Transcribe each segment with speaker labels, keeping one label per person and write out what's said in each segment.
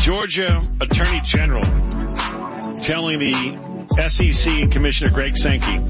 Speaker 1: Georgia Attorney General telling the SEC and Commissioner Greg Sankey,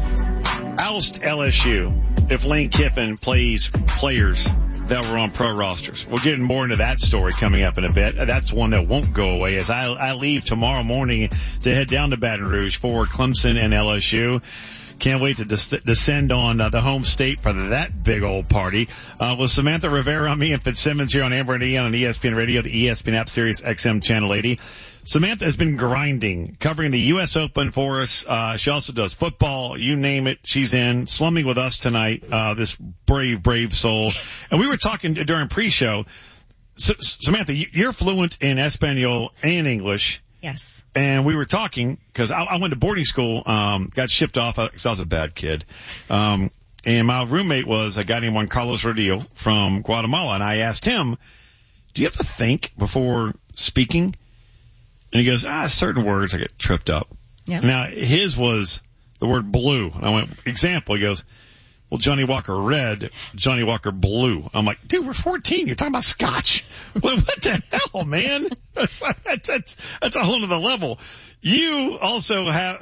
Speaker 1: oust LSU if Lane Kiffin plays players that were on pro rosters. We're getting more into that story coming up in a bit. That's one that won't go away as I leave tomorrow morning to head down to Baton Rouge for Clemson and LSU. Can't wait to descend on the home state for that big old party. With Samantha Rivera on me and Fitzsimmons here on Amber and Ian on ESPN Radio, the ESPN app, Sirius XM Channel 80. Samantha has been grinding, covering the U.S. Open for us. She also does football. You name it, she's in. Slumming with us tonight, this brave soul. And we were talking during pre-show. Samantha, you're fluent in Espanol and English.
Speaker 2: Yes.
Speaker 1: And we were talking, because I went to boarding school, got shipped off because I was a bad kid. And my roommate was a guy named Juan Carlos Rodillo from Guatemala. And I asked him, do you have to think before speaking? And he goes, certain words I get tripped up.
Speaker 2: Yep.
Speaker 1: Now, his was the word blue. And I went, example, he goes, well, Johnny Walker red, Johnny Walker blue. I'm like, dude, we're 14. You're talking about scotch. What the hell, man? That's a whole nother level. You also have,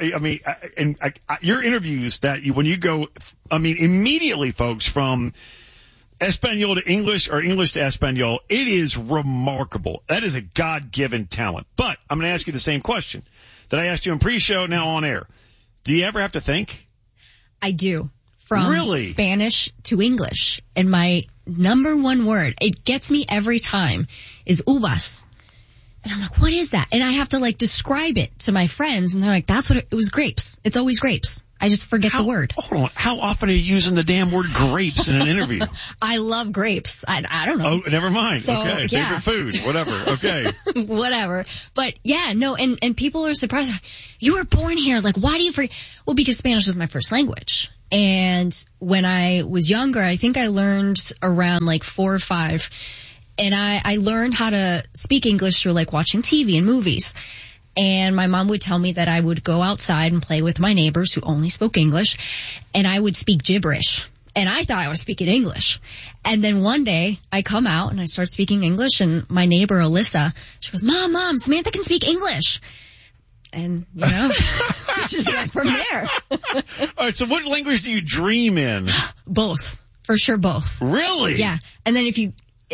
Speaker 1: your interviews that when you go, immediately, folks, from Espanol to English or English to Espanol, it is remarkable. That is a God-given talent. But I'm going to ask you the same question that I asked you in pre-show, now on air. Do you ever have to think?
Speaker 2: I do. From
Speaker 1: really?
Speaker 2: Spanish to English. And my number one word, it gets me every time, is uvas. And I'm like, what is that? And I have to describe it to my friends. And they're like, that's what it was, grapes. It's always grapes. I just forget the word.
Speaker 1: Hold on. How often are you using the damn word grapes in an interview?
Speaker 2: I love grapes. I don't know.
Speaker 1: Oh, never mind.
Speaker 2: So,
Speaker 1: okay.
Speaker 2: Yeah.
Speaker 1: Favorite food. Whatever. Okay.
Speaker 2: Whatever. But yeah, no, and people are surprised. You were born here. Why do you forget? Well, because Spanish was my first language. And when I was younger, I think I learned around 4 or 5. And I learned how to speak English through watching TV and movies. And my mom would tell me that I would go outside and play with my neighbors who only spoke English, and I would speak gibberish. And I thought I was speaking English. And then one day I come out and I start speaking English, and my neighbor Alyssa, she goes, Mom, Samantha can speak English. And, it's just from there.
Speaker 1: All right, so what language do you dream in?
Speaker 2: Both. For sure, both.
Speaker 1: Really?
Speaker 2: Yeah. And then if you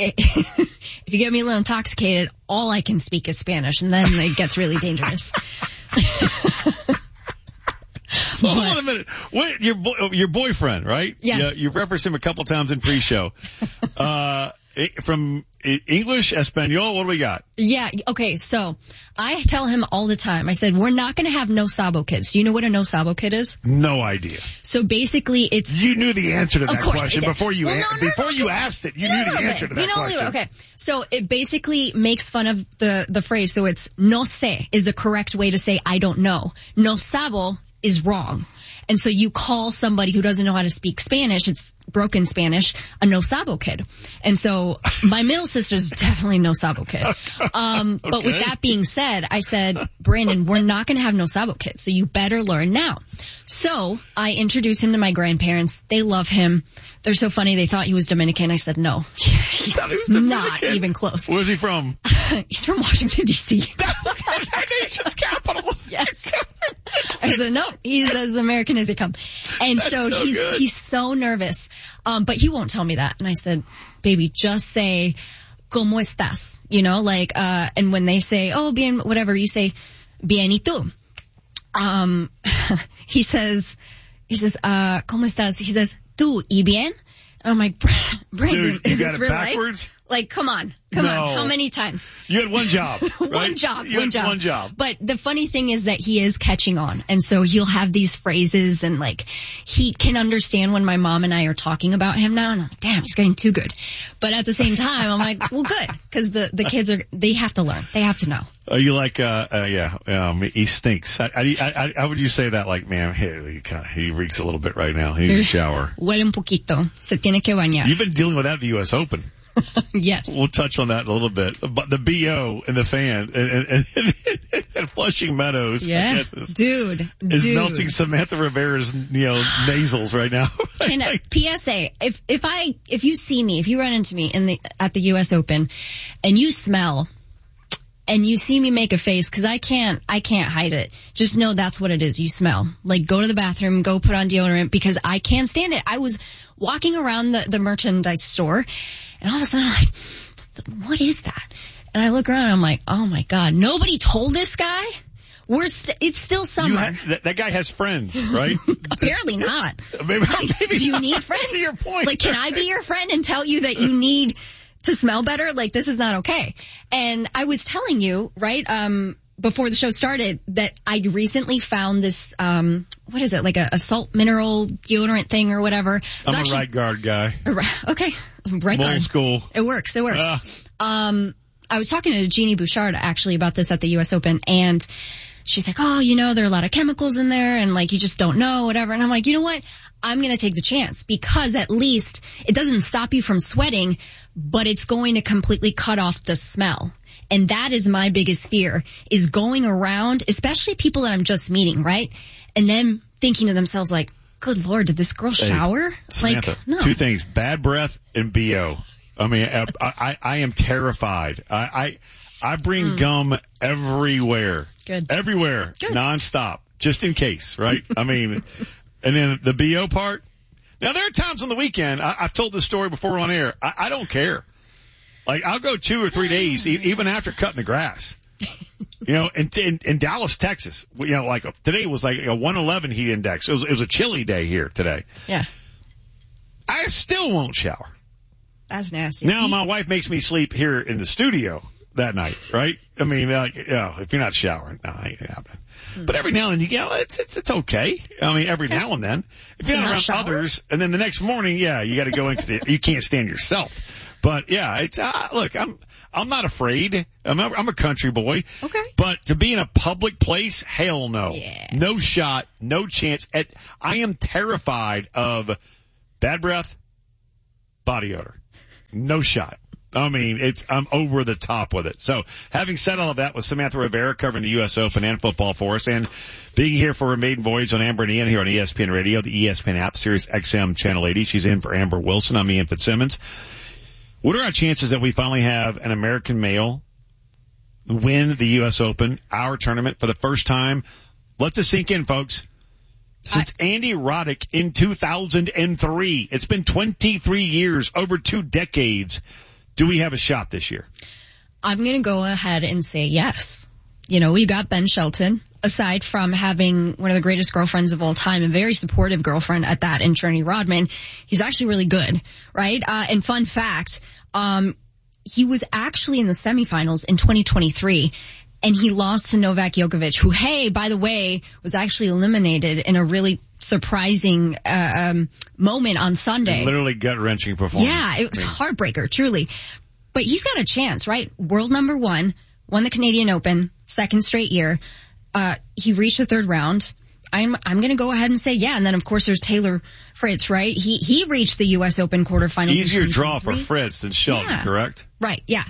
Speaker 2: get me a little intoxicated, all I can speak is Spanish, and then it gets really dangerous.
Speaker 1: So hold on a minute. What, your boyfriend, right?
Speaker 2: Yes.
Speaker 1: You referenced him a couple times in pre-show. From English, Espanol, what do we got?
Speaker 2: Yeah, okay, so I tell him all the time, I said, we're not going to have no sabo kids. Do you know what a no sabo kid is?
Speaker 1: No idea.
Speaker 2: So basically it's...
Speaker 1: You knew the answer to that question before you
Speaker 2: you
Speaker 1: asked it. You knew the answer to that question.
Speaker 2: Okay, so it basically makes fun of the phrase. So it's no sé is the correct way to say I don't know. No sabo is wrong. And so you call somebody who doesn't know how to speak Spanish, it's broken Spanish, a no sabo kid. And so my middle sister is definitely no sabo kid. But with that being said, I said, Brandon, we're not going to have no sabo kids, so you better learn now. So I introduced him to my grandparents. They love him. They're so funny. They thought he was Dominican. I said, no, he's not even close.
Speaker 1: Where's he from?
Speaker 2: He's from Washington, D.C.
Speaker 1: Our nation's capital.
Speaker 2: Yes. I said, no, he's as American as they come. And so he's so nervous. But he won't tell me that. And I said, baby, just say, ¿Cómo estás? And when they say, oh, bien, whatever, you say, bien y tú. He says, ¿Cómo estás? He says, tú y bien? And I'm like, Brandon,
Speaker 1: dude,
Speaker 2: is this real
Speaker 1: backwards?
Speaker 2: Life? Come on. How many times?
Speaker 1: You had one job, right?
Speaker 2: One job.
Speaker 1: One job.
Speaker 2: But the funny thing is that he is catching on. And so he'll have these phrases and he can understand when my mom and I are talking about him now. And I'm like, damn, he's getting too good. But at the same time, I'm like, well, good. Cause the kids they have to learn. They have to know.
Speaker 1: Are you he stinks. How would you say that? Man, he reeks a little bit right now. He needs a shower.
Speaker 2: Huele un poquito. Se tiene que bañar.
Speaker 1: You've been dealing with that at the U.S. Open.
Speaker 2: Yes.
Speaker 1: We'll touch on that in a little bit. But the BO and the fan and Flushing Meadows,
Speaker 2: yeah.
Speaker 1: I guess,
Speaker 2: is
Speaker 1: melting Samantha Rivera's, nasals right now.
Speaker 2: PSA, if you see me, if you run into me at the U.S. Open and you smell and you see me make a face, because I can't hide it, just know that's what it is. You smell. Like, go to the bathroom, go put on deodorant, because I can't stand it. I was walking around the merchandise store, and all of a sudden I'm like, what is that? And I look around and I'm like, oh my God, nobody told this guy? It's still summer.
Speaker 1: That guy has friends, right?
Speaker 2: Apparently not.
Speaker 1: Maybe
Speaker 2: do you need friends?
Speaker 1: To your point.
Speaker 2: Like, can I be your friend and tell you that you need to smell better? Like, this is not okay. And I was telling you, right, before the show started, that I recently found this, what is it, like a salt mineral deodorant thing or whatever.
Speaker 1: I'm a Right Guard guy.
Speaker 2: Okay. Right Guard.
Speaker 1: Old school.
Speaker 2: It works. I was talking to Jeannie Bouchard actually about this at the U.S. Open, and she's like, oh, there are a lot of chemicals in there, and like, you just don't know, whatever. And I'm like, you know what? I'm going to take the chance, because at least it doesn't stop you from sweating, but it's going to completely cut off the smell. And that is my biggest fear, is going around, especially people that I'm just meeting, right? And then thinking to themselves like, good Lord, did this girl shower?
Speaker 1: Samantha,
Speaker 2: like, no.
Speaker 1: Two things, bad breath and BO. I mean, I am terrified. I bring gum everywhere.
Speaker 2: Good.
Speaker 1: Everywhere. Good. Nonstop. Just in case, right? I mean, and then the BO part. Now, there are times on the weekend, I've told this story before on air, I don't care. Like, I'll go 2 or 3 days, even after cutting the grass. In Dallas, Texas, like today was like a 111 heat index. It was a chilly day here today.
Speaker 2: Yeah.
Speaker 1: I still won't shower.
Speaker 2: That's nasty.
Speaker 1: Now my wife makes me sleep here in the studio that night, right? I mean, if you're not showering, no, it ain't happening. But every now and then, it's okay. I mean, every now and then, if you're not around others, and then the next morning, you got to go in because you can't stand yourself. But yeah, it's look, I'm not afraid. I'm a country boy.
Speaker 2: Okay.
Speaker 1: But to be in a public place, hell no.
Speaker 2: Yeah.
Speaker 1: No shot, no chance. I am terrified of bad breath, body odor. No shot. I mean, I'm over the top with it. So, having said all of that, with Samantha Rivera covering the U.S. Open and football for us, and being here for her maiden voyage on Amber and Ian here on ESPN Radio, the ESPN app, Sirius XM Channel 80. She's in for Amber Wilson. I'm Ian Fitzsimmons. What are our chances that we finally have an American male win the U.S. Open, our tournament, for the first time? Let this sink in, folks. Since Andy Roddick in 2003. It's been 23 years, over 2 decades. Do we have a shot this year?
Speaker 2: I'm going to go ahead and say yes. We got Ben Shelton, aside from having one of the greatest girlfriends of all time, a very supportive girlfriend at that, in Trinity Rodman. He's actually really good, right? And fun fact, he was actually in the semifinals in 2023. And he lost to Novak Djokovic, who, hey, by the way, was actually eliminated in a really surprising moment on Sunday.
Speaker 1: Literally gut-wrenching performance.
Speaker 2: Yeah, it was a heartbreaker, truly. But he's got a chance, right? World number 1, won the Canadian Open, 2nd straight year. He reached the 3rd round. I'm going to go ahead and say yeah. And then, of course, there's Taylor Fritz, right? He reached the U.S. Open quarterfinals.
Speaker 1: Easier draw for Fritz than Shelton, correct?
Speaker 2: Right, yeah.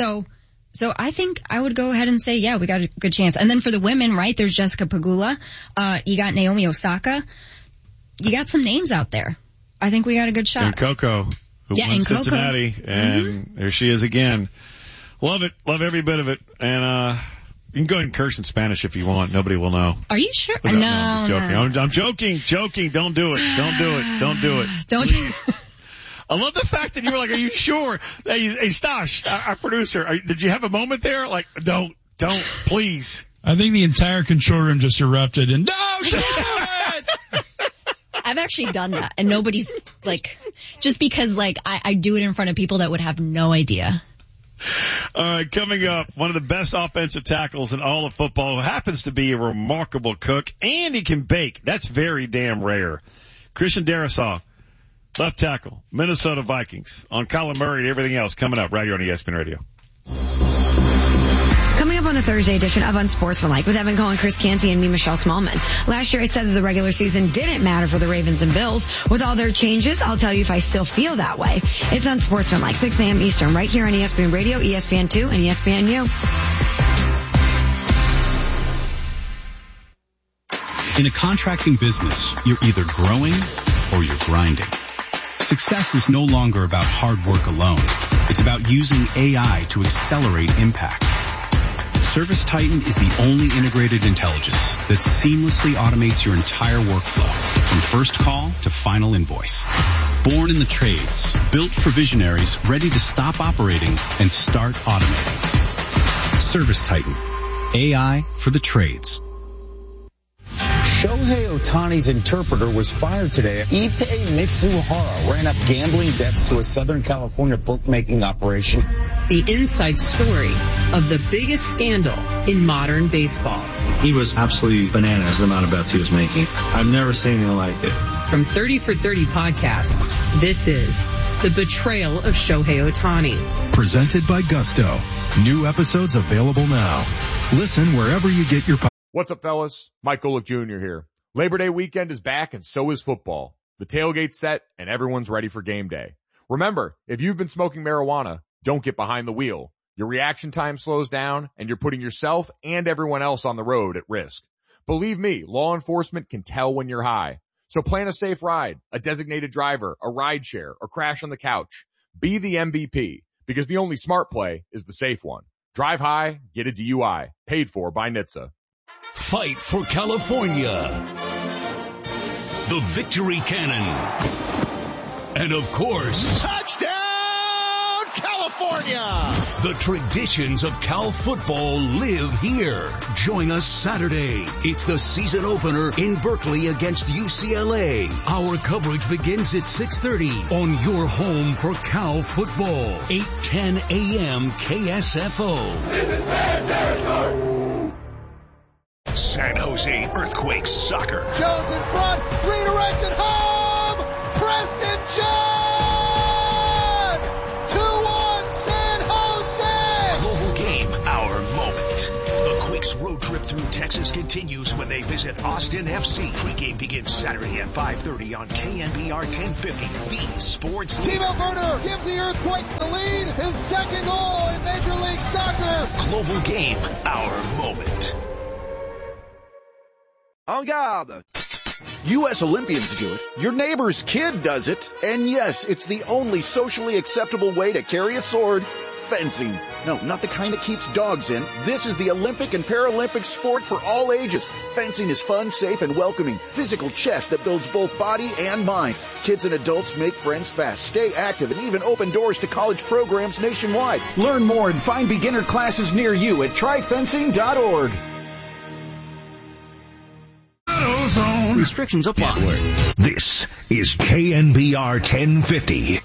Speaker 2: So I think I would go ahead and say, yeah, we got a good chance. And then for the women, right, there's Jessica Pegula. You got Naomi Osaka. You got some names out there. I think we got a good shot.
Speaker 1: And Coco, who won Cincinnati. And there she is again. Love it. Love every bit of it. And you can go ahead and curse in Spanish if you want. Nobody will know.
Speaker 2: Are you sure?
Speaker 1: No, I'm just joking. I'm joking. Don't do it. Don't do it.
Speaker 2: Don't.
Speaker 1: I love the fact that you were like, are you sure? Hey, Stash, our producer, did you have a moment there? Like, don't, please.
Speaker 3: I think the entire control room just erupted and, no, do it!
Speaker 2: I've actually done that, and nobody's, like, just because, like, I do it in front of people that would have no idea.
Speaker 1: All right, coming up, one of the best offensive tackles in all of football, who happens to be a remarkable cook, and he can bake. That's very damn rare. Christian Darrisaw. Left tackle, Minnesota Vikings, on Kyler Murray and everything else coming up right here on ESPN Radio.
Speaker 4: Coming up on the Thursday edition of Unsportsmanlike with Evan Cohen, Chris Canty, and me, Michelle Smallman. Last year I said that the regular season didn't matter for the Ravens and Bills. With all their changes, I'll tell you if I still feel that way. It's Unsportsmanlike, 6 a.m. Eastern, right here on ESPN Radio, ESPN2, and ESPNU.
Speaker 5: In a contracting business, you're either growing or you're grinding. Success is no longer about hard work alone. It's about using AI to accelerate impact. ServiceTitan is the only integrated intelligence that seamlessly automates your entire workflow from first call to final invoice. Born in the trades, built for visionaries ready to stop operating and start automating. ServiceTitan. AI for the trades.
Speaker 6: Shohei Ohtani's interpreter was fired today. Ippei Mitsuhara ran up gambling debts to a Southern California bookmaking operation.
Speaker 7: The inside story of the biggest scandal in modern baseball.
Speaker 8: He was absolutely bananas the amount of bets he was making. I've never seen anything like it.
Speaker 7: From 30 for 30 podcasts, this is The Betrayal of Shohei Ohtani.
Speaker 9: Presented by Gusto. New episodes available now. Listen wherever you get your podcasts.
Speaker 10: What's up, fellas? Mike Golick Jr. here. Labor Day weekend is back, and so is football. The tailgate's set, and everyone's ready for game day. Remember, if you've been smoking marijuana, don't get behind the wheel. Your reaction time slows down, and you're putting yourself and everyone else on the road at risk. Believe me, law enforcement can tell when you're high. So plan a safe ride, a designated driver, a ride share, or crash on the couch. Be the MVP, because the only smart play is the safe one. Drive high, get a DUI. Paid for by NHTSA.
Speaker 11: Fight for California. The Victory Cannon. And of course,
Speaker 12: touchdown California!
Speaker 11: The traditions of Cal football live here. Join us Saturday. It's the season opener in Berkeley against UCLA. Our coverage begins at 6:30 on your home for Cal football. 8:10 a.m. KSFO.
Speaker 12: This is bad territory.
Speaker 11: San Jose Earthquakes soccer.
Speaker 12: Jones in front, redirected home. Preston John. 2-1 San Jose.
Speaker 11: Global game, our moment. The Quakes road trip through Texas continues when they visit Austin FC. Pre-game begins Saturday at 5:30 on KNBR 1050. The Sports
Speaker 12: Timo Werner gives the Earthquakes the lead. His second goal in Major League Soccer.
Speaker 11: Global game, our moment.
Speaker 13: En garde! U.S. Olympians do it. Your neighbor's kid does it. And yes, it's the only socially acceptable way to carry a sword. Fencing. No, not the kind that keeps dogs in. This is the Olympic and Paralympic sport for all ages. Fencing is fun, safe, and welcoming. Physical chess that builds both body and mind. Kids and adults make friends fast, stay active, and even open doors to college programs nationwide. Learn more and find beginner classes near you at tryfencing.org.
Speaker 11: Restrictions apply. This is KNBR 1050,